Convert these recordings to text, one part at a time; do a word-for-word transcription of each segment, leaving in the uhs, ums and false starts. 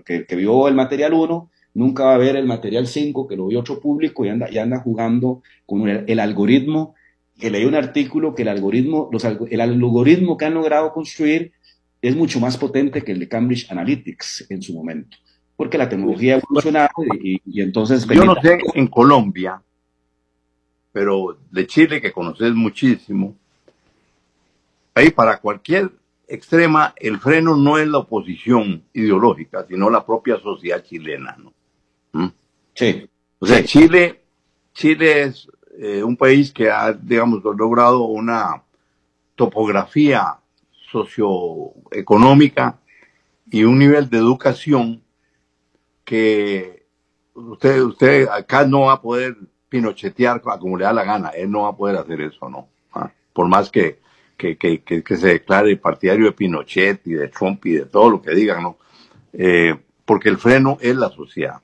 que, que vio el material uno, nunca va a ver el material cinco, que lo vio otro público y anda, y anda jugando con el, el algoritmo, que leí un artículo que el algoritmo, los, el algoritmo que han logrado construir es mucho más potente que el de Cambridge Analytics en su momento, porque la tecnología ha evolucionado y, y, y entonces... Yo no sé en Colombia, pero de Chile, que conoces muchísimo, ahí para cualquier extrema, el freno no es la oposición ideológica, sino la propia sociedad chilena, ¿no? ¿Mm? Sí. O sea, sí. Chile, Chile es eh, un país que ha, digamos, logrado una topografía socioeconómica y un nivel de educación que usted, usted acá no va a poder pinochetear como le da la gana, él no va a poder hacer eso, ¿no? ¿Ah? Por más que, que, que, que, que se declare partidario de Pinochet y de Trump y de todo lo que digan, ¿no? Eh, porque el freno es la sociedad.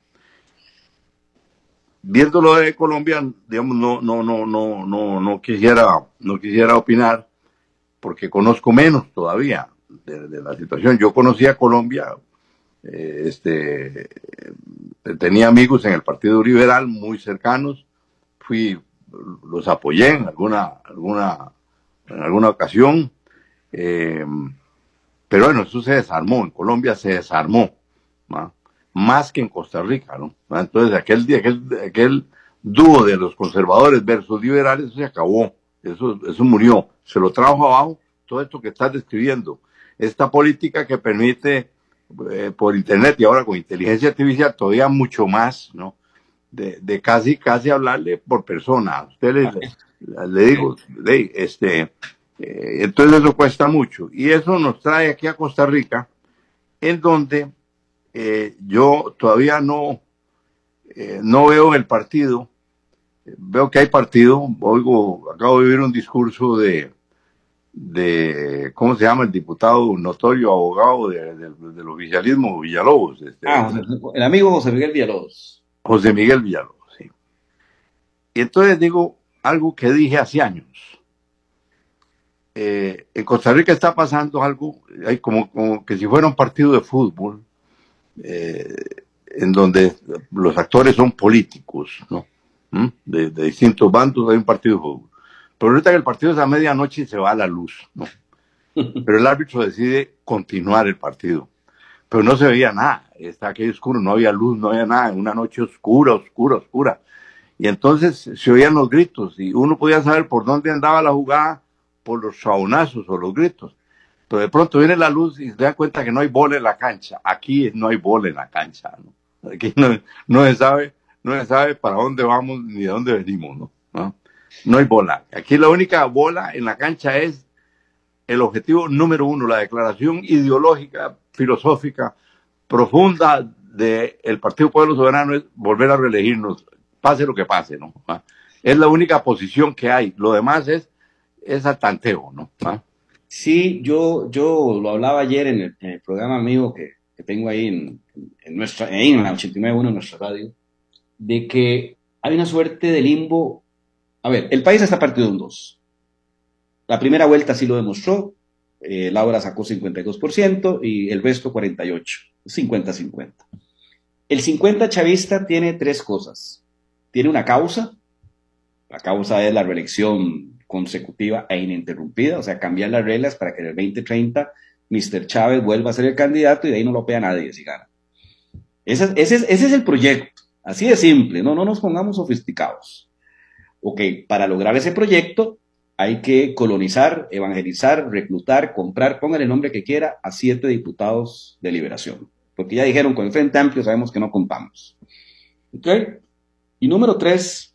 Viéndolo de Colombia, digamos, no, no, no, no, no, no quisiera, no quisiera opinar, porque conozco menos todavía de, de la situación. Yo conocí a Colombia, eh, este, tenía amigos en el Partido Liberal muy cercanos, fui, los apoyé en alguna, alguna, en alguna ocasión, eh, pero bueno, eso se desarmó, en Colombia se desarmó, ¿no? Más que en Costa Rica, ¿no? Entonces aquel, aquel, aquel dúo de los conservadores versus liberales, eso se acabó, eso, eso murió, se lo trajo abajo todo esto que estás describiendo, esta política que permite eh, por internet y ahora con inteligencia artificial todavía mucho más, ¿no? De, de casi, casi hablarle por persona, a usted le, le, le digo, de, este, eh, entonces eso cuesta mucho, y eso nos trae aquí a Costa Rica, en donde Eh, yo todavía no, eh, no veo el partido, veo que hay partido, oigo, acabo de oír un discurso de, de, ¿cómo se llama? El diputado notorio abogado de, de, del oficialismo, Villalobos. Este, Ah, José, el amigo José Miguel Villalobos. José Miguel Villalobos, sí. Y entonces digo algo que dije hace años. Eh, en Costa Rica está pasando algo, hay como, como que si fuera un partido de fútbol, Eh, en donde los actores son políticos, ¿no? ¿Mm? De, de distintos bandos hay un partido de fútbol. Pero ahorita que el partido es a medianoche y se va a la luz, ¿no? Pero el árbitro decide continuar el partido. Pero no se veía nada, está aquello oscuro, no había luz, no había nada, una noche oscura, oscura, oscura. Y entonces se oían los gritos y uno podía saber por dónde andaba la jugada por los chabonazos o los gritos. Pero de pronto viene la luz y se da cuenta que no hay bola en la cancha. Aquí no hay bola en la cancha, ¿no? Aquí no, no se sabe, no se sabe para dónde vamos ni de dónde venimos, ¿no? ¿No? No hay bola. Aquí la única bola en la cancha es el objetivo número uno, la declaración ideológica, filosófica, profunda del Partido Pueblo Soberano es volver a reelegirnos, pase lo que pase, ¿no? ¿Ah? Es la única posición que hay. Lo demás es, es al tanteo, ¿no? ¿Ah? Sí, yo, yo lo hablaba ayer en el, en el programa amigo que, que tengo ahí en, en nuestra, ahí en la ochenta y nueve punto uno en nuestra radio, de que hay una suerte de limbo. A ver, el país está partido en dos. La primera vuelta sí lo demostró, eh, Laura sacó cincuenta y dos por ciento y el resto cuarenta y ocho por ciento, cincuenta cincuenta. El cincuenta chavista tiene tres cosas. Tiene una causa, la causa es la reelección consecutiva e ininterrumpida, o sea, cambiar las reglas para que en el veinte treinta mister Chávez vuelva a ser el candidato y de ahí no lo pega nadie si gana. Ese, ese, ese es el proyecto, así de simple, no, no nos pongamos sofisticados. Ok, para lograr ese proyecto hay que colonizar, evangelizar, reclutar, comprar, pongan el nombre que quiera, a siete diputados de Liberación. Porque ya dijeron, con el Frente Amplio sabemos que no contamos. ¿Ok? Y número tres,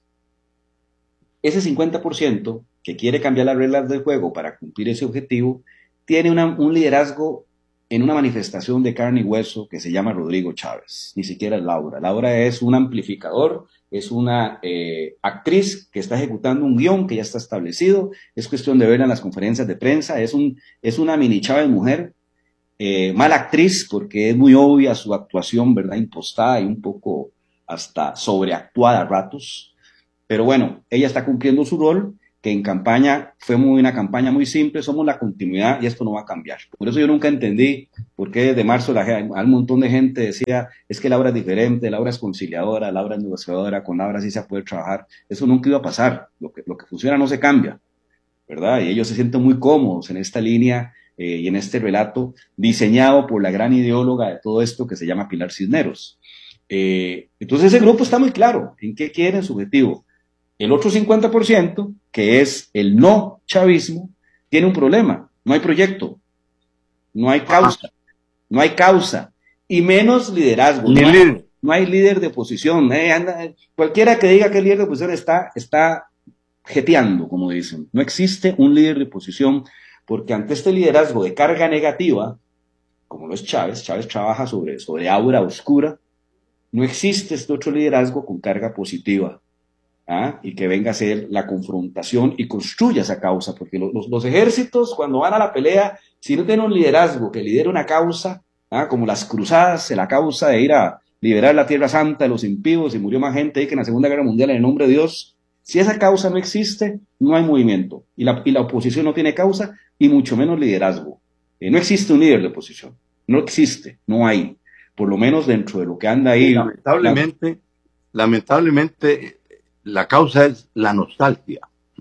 ese cincuenta por ciento que quiere cambiar las reglas del juego para cumplir ese objetivo, tiene una, un liderazgo en una manifestación de carne y hueso que se llama Rodrigo Chávez, ni siquiera es Laura. Laura es un amplificador, es una eh, actriz que está ejecutando un guión que ya está establecido, es cuestión de verla en las conferencias de prensa, es, un, es una mini Chávez mujer, eh, mala actriz porque es muy obvia su actuación, ¿verdad? Impostada y un poco hasta sobreactuada a ratos, pero bueno, ella está cumpliendo su rol, que en campaña fue muy, una campaña muy simple, somos la continuidad y esto no va a cambiar. Por eso yo nunca entendí por qué desde marzo la, un montón de gente decía, es que Laura es diferente, Laura es conciliadora, Laura es negociadora, con Laura sí se puede trabajar. Eso nunca iba a pasar, lo que, lo que funciona no se cambia, ¿verdad? Y ellos se sienten muy cómodos en esta línea eh, y en este relato diseñado por la gran ideóloga de todo esto que se llama Pilar Cisneros. Eh, entonces ese grupo está muy claro en qué quieren su objetivo. El otro cincuenta por ciento, que es el no chavismo, tiene un problema. No hay proyecto, no hay causa, no hay causa, y menos liderazgo. Ni no, líder. Hay, no hay líder de oposición. Eh, anda, cualquiera que diga que es líder de oposición está, está jeteando, como dicen. No existe un líder de oposición, porque ante este liderazgo de carga negativa, como lo es Chávez, Chávez trabaja sobre, sobre aura oscura, no existe este otro liderazgo con carga positiva. ¿Ah? Y que venga a ser la confrontación y construya esa causa, porque los, los, los ejércitos cuando van a la pelea, si no tienen un liderazgo que lidere una causa, ¿ah? Como las cruzadas, la causa de ir a liberar la Tierra Santa de los impíos y murió más gente ahí que en la Segunda Guerra Mundial en el nombre de Dios, si esa causa no existe, no hay movimiento, y la, y la oposición no tiene causa, y mucho menos liderazgo. Eh, no existe un líder de oposición, no existe, no hay, por lo menos dentro de lo que anda ahí. Lamentablemente, la... lamentablemente, la causa es la nostalgia.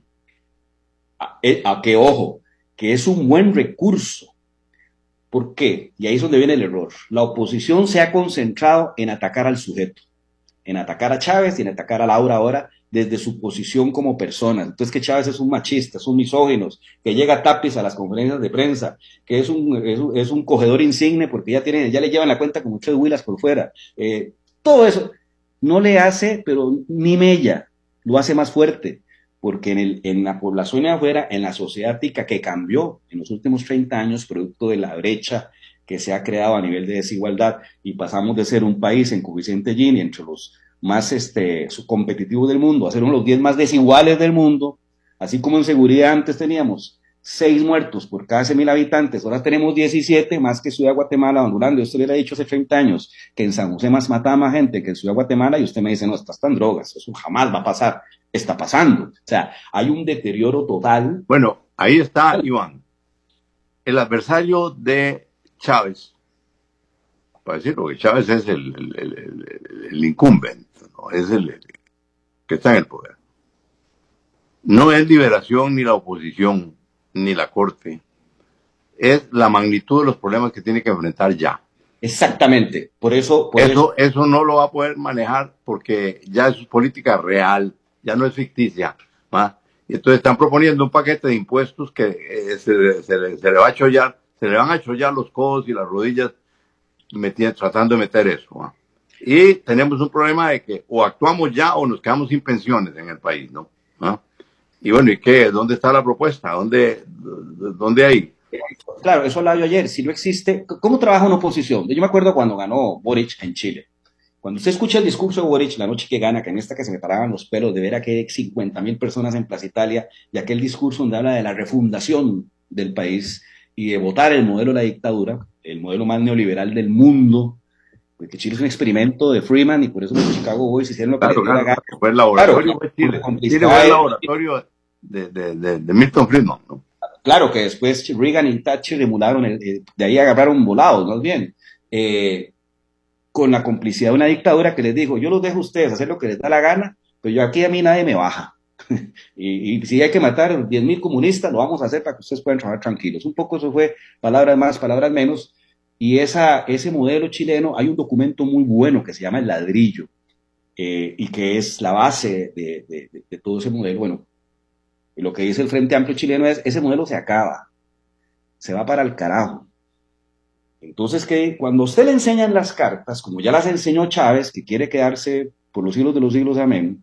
A, a que, ojo, que es un buen recurso. ¿Por qué? Y ahí es donde viene el error. La oposición se ha concentrado en atacar al sujeto, en atacar a Chávez y en atacar a Laura ahora desde su posición como persona. Entonces que Chávez es un machista, es un misógino, que llega a tapiz a las conferencias de prensa, que es un, es un, es un cogedor insigne porque ya, tiene, ya le llevan la cuenta como tres huilas por fuera. Eh, todo eso no le hace, pero ni mella. Lo hace más fuerte, porque en, el, en la población de afuera, en la sociedad tica que cambió en los últimos treinta años, producto de la brecha que se ha creado a nivel de desigualdad, y pasamos de ser un país en coeficiente Gini entre los más este, competitivos del mundo a ser uno de los diez más desiguales del mundo, así como en seguridad antes teníamos seis muertos por cada cien mil habitantes, ahora tenemos diecisiete, más que Ciudad de Guatemala, Hondurando. Yo usted hubiera dicho hace treinta años que en San José más mataba más gente que en Ciudad de Guatemala, y usted me dice, no, estas están drogas, eso jamás va a pasar. Está pasando. O sea, hay un deterioro total. Bueno, ahí está Iván, el adversario de Chávez, para decirlo, que Chávez es el, el, el, el, el incumbent, ¿no? Es el, el que está en el poder. No es liberación ni la oposición, ni la corte, es la magnitud de los problemas que tiene que enfrentar ya. Exactamente, por eso... Por eso, eso, eso no lo va a poder manejar porque ya es política real, ya no es ficticia, ¿va? Y entonces están proponiendo un paquete de impuestos que eh, se, se, se le va a chollar, se le van a chollar los codos y las rodillas metiendo, tratando de meter eso, ¿va? Y tenemos un problema de que o actuamos ya o nos quedamos sin pensiones en el país, ¿no? ¿Ah? Y bueno, ¿y qué? ¿Dónde está la propuesta? ¿Dónde, dónde hay? Claro, eso hablaba yo ayer. Si no existe, ¿cómo trabaja una oposición? Yo me acuerdo cuando ganó Boric en Chile. Cuando usted escucha el discurso de Boric la noche que gana, que en esta que se me paraban los pelos de ver a que hay cincuenta mil personas en Plaza Italia, y aquel discurso donde habla de la refundación del país y de votar el modelo de la dictadura, el modelo más neoliberal del mundo, porque Chile es un experimento de Freeman y por eso los Chicago Boys hicieron lo que claro, les dio la claro, gana. fue el laboratorio Claro, de Chile. Chile fue el laboratorio de, de, de, de Milton Friedman, ¿no? Claro que después Reagan y Thatcher emularon, el, el, de ahí agarraron volados, más bien, eh, con la complicidad de una dictadura que les dijo, yo los dejo a ustedes hacer lo que les da la gana, pero yo aquí a mí nadie me baja. y, y si hay que matar diez mil comunistas, lo vamos a hacer para que ustedes puedan trabajar tranquilos. Un poco eso fue, palabras más, palabras menos, y esa, ese modelo chileno, hay un documento muy bueno que se llama El Ladrillo, eh, y que es la base de, de, de, de todo ese modelo. Bueno, y lo que dice el Frente Amplio chileno es, ese modelo se acaba, se va para el carajo. Entonces, que cuando usted le enseñan las cartas, como ya las enseñó Chávez, que quiere quedarse por los siglos de los siglos, amén,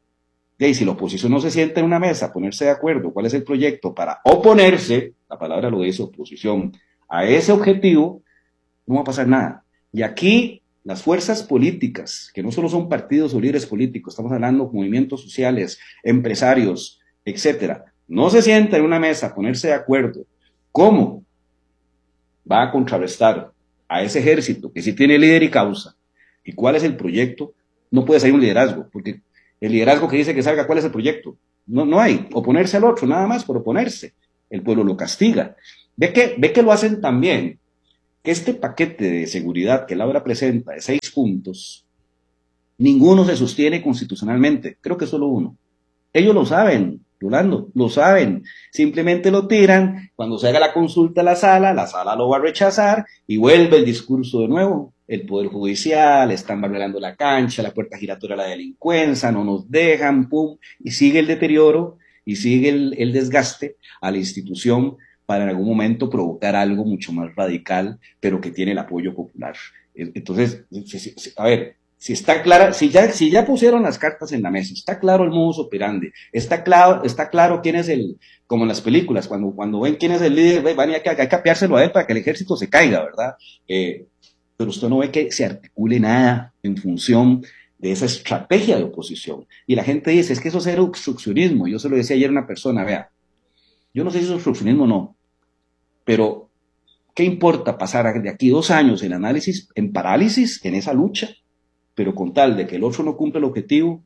y si la oposición no se sienta en una mesa, ponerse de acuerdo cuál es el proyecto para oponerse, la palabra lo dice, oposición, a ese objetivo, no va a pasar nada. Y aquí, las fuerzas políticas, que no solo son partidos o líderes políticos, estamos hablando de movimientos sociales, empresarios, etcétera, no se sienta en una mesa a ponerse de acuerdo cómo va a contrarrestar a ese ejército que sí tiene líder y causa, y cuál es el proyecto, no puede salir un liderazgo, porque el liderazgo que dice que salga, ¿cuál es el proyecto? no, no hay, oponerse al otro, nada más por oponerse, el pueblo lo castiga. Ve que, ve que lo hacen también, que este paquete de seguridad que Laura presenta de seis puntos, ninguno se sostiene constitucionalmente, creo que solo uno. Ellos lo saben, Rolando, lo saben, simplemente lo tiran, cuando se haga la consulta a la sala, la sala lo va a rechazar y vuelve el discurso de nuevo. El Poder Judicial, están barrelando la cancha, la puerta giratoria de la delincuencia, no nos dejan, pum, y sigue el deterioro y sigue el, el desgaste a la institución para en algún momento provocar algo mucho más radical, pero que tiene el apoyo popular. Entonces, a ver, si está clara, si ya, si ya pusieron las cartas en la mesa, está claro el modus operandi, está claro, está claro quién es el, como en las películas, cuando, cuando ven quién es el líder, van y hay que, hay que apiárselo a él para que el ejército se caiga, ¿verdad? Eh, pero usted no ve que se articule nada en función de esa estrategia de oposición. Y la gente dice, es que eso es el obstruccionismo. Yo se lo decía ayer a una persona, vea, yo no sé si es obstruccionismo o no, pero ¿qué importa pasar de aquí dos años en análisis, en parálisis, en esa lucha? Pero con tal de que el otro no cumple el objetivo,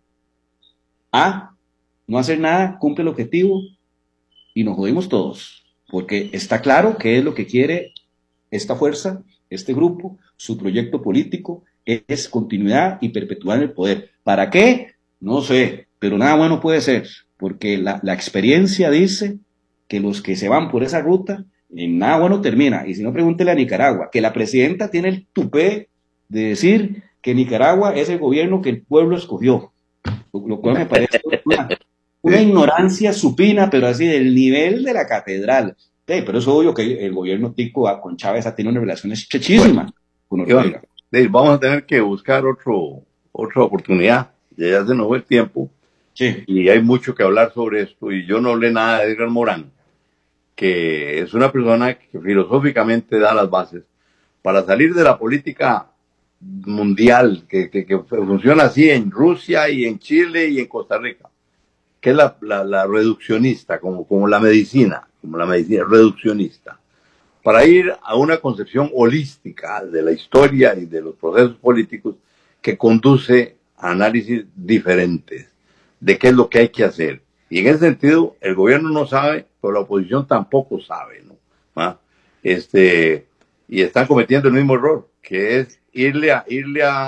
A, no hacer nada, cumple el objetivo, y nos jodimos todos, porque está claro qué es lo que quiere esta fuerza, este grupo, su proyecto político, es continuidad y perpetuar el poder. ¿Para qué? No sé, pero nada bueno puede ser, porque la, la experiencia dice que los que se van por esa ruta, en nada bueno termina, y si no, pregúntele a Nicaragua, que la presidenta tiene el tupé de decir que Nicaragua es el gobierno que el pueblo escogió, lo, lo cual me parece una, una ignorancia supina, pero así del nivel de la catedral. Sí, pero es obvio que el gobierno tico con Chávez ha tenido una relación chechísima con Ortega. Iván, vamos a tener que buscar otro, otra oportunidad, ya se nos fue el tiempo, sí. Y hay mucho que hablar sobre esto, y yo no hablé nada de Edgar Morán, que es una persona que filosóficamente da las bases para salir de la política mundial, que, que, que funciona así en Rusia y en Chile y en Costa Rica, que es la, la, la reduccionista, como, como la medicina, como la medicina reduccionista, para ir a una concepción holística de la historia y de los procesos políticos que conduce a análisis diferentes de qué es lo que hay que hacer. Y en ese sentido, el gobierno no sabe, pero la oposición tampoco sabe, ¿no? ¿Ah? Este, y están cometiendo el mismo error, que es irle a, irle a,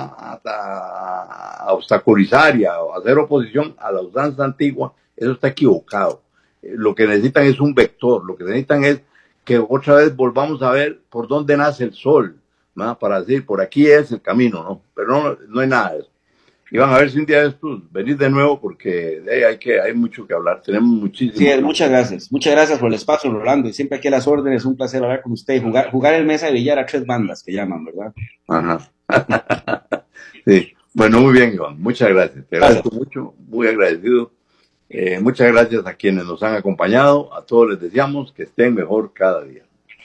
a, a obstaculizar y a, a hacer oposición a la usanza antigua. Eso está equivocado. Lo que necesitan es un vector, lo que necesitan es que otra vez volvamos a ver por dónde nace el sol, ¿no? Para decir, por aquí es el camino, ¿no? Pero no, no hay nada de eso. Y van a ver si un día de estos venís de nuevo, porque de ahí hay, que, hay mucho que hablar, tenemos muchísimo. Sí, muchas gracias, muchas gracias por el espacio, Rolando, y siempre aquí a las órdenes, un placer hablar con usted y jugar, jugar en mesa de billar a tres bandas, que llaman, ¿verdad? Ajá. Sí, bueno, muy bien, Iván, muchas gracias, te agradezco mucho, muy agradecido. Eh, muchas gracias a quienes nos han acompañado, a todos les deseamos que estén mejor cada día.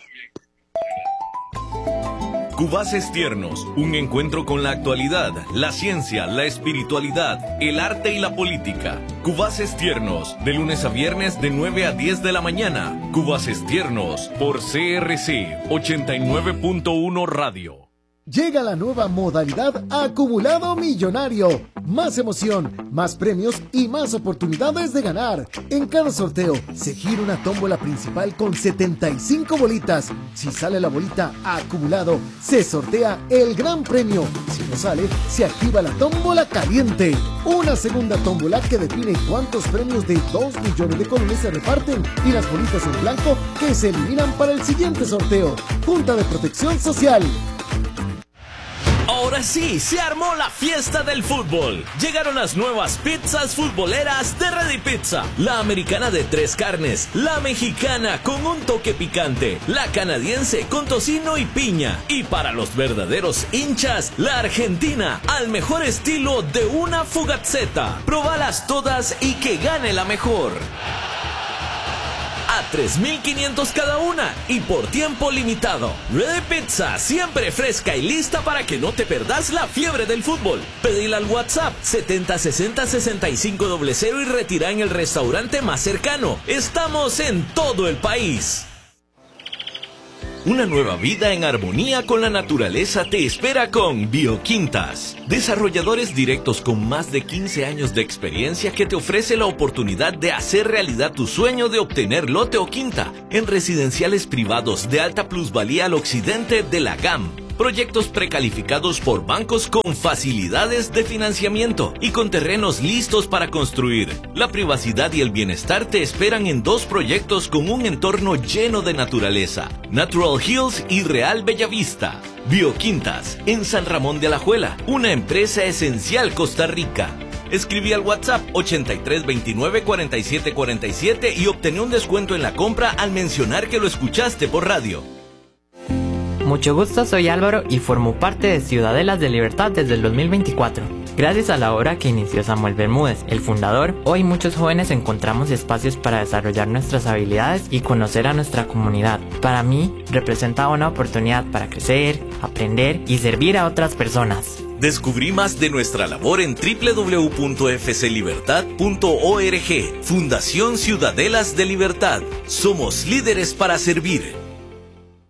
Cubaces Tiernos, un encuentro con la actualidad, la ciencia, la espiritualidad, el arte y la política. Cubaces Tiernos, de lunes a viernes de nueve a diez de la mañana. Cubaces Tiernos, por C R C ochenta y nueve punto uno Radio. Llega la nueva modalidad Acumulado Millonario. Más emoción, más premios y más oportunidades de ganar. En cada sorteo se gira una tómbola principal con setenta y cinco bolitas. Si sale la bolita acumulado, se sortea el gran premio. Si no sale, se activa la tómbola caliente. Una segunda tómbola que define cuántos premios de dos millones de colones se reparten y las bolitas en blanco que se eliminan para el siguiente sorteo. Junta de Protección Social. Ahora sí, se armó la fiesta del fútbol. Llegaron las nuevas pizzas futboleras de Ready Pizza. La americana de tres carnes, la mexicana con un toque picante, la canadiense con tocino y piña. Y para los verdaderos hinchas, la argentina al mejor estilo de una fugazzeta. Probalas todas y que gane la mejor. A tres mil quinientos cada una y por tiempo limitado. Ready Pizza, siempre fresca y lista para que no te perdas la fiebre del fútbol. Pedila al WhatsApp setenta sesenta sesenta y cinco cero y retira en el restaurante más cercano. Estamos en todo el país. Una nueva vida en armonía con la naturaleza te espera con Bioquintas. Desarrolladores directos con más de quince años de experiencia que te ofrece la oportunidad de hacer realidad tu sueño de obtener lote o quinta en residenciales privados de alta plusvalía al occidente de la G A M. Proyectos precalificados por bancos con facilidades de financiamiento y con terrenos listos para construir. La privacidad y el bienestar te esperan en dos proyectos con un entorno lleno de naturaleza: Natural Hills y Real Bellavista. Bioquintas, en San Ramón de Alajuela, una empresa esencial Costa Rica. Escribí al WhatsApp ochenta y tres veintinueve cuarenta y siete cuarenta y siete y obtén un descuento en la compra al mencionar que lo escuchaste por radio. Mucho gusto, soy Álvaro y formo parte de Ciudadelas de Libertad desde el dos mil veinticuatro. Gracias a la obra que inició Samuel Bermúdez, el fundador, hoy muchos jóvenes encontramos espacios para desarrollar nuestras habilidades y conocer a nuestra comunidad. Para mí, representa una oportunidad para crecer, aprender y servir a otras personas. Descubrí más de nuestra labor en doble u doble u doble u punto f c libertad punto org. Fundación Ciudadelas de Libertad. Somos líderes para servir.